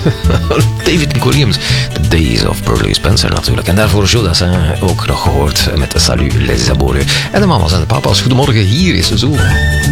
David Williams, The Days of Burley Spencer natuurlijk. En daarvoor Joe Dassin ook nog gehoord met Salut les amoureux. En de mama's en de papa's, goedemorgen, hier is Zo.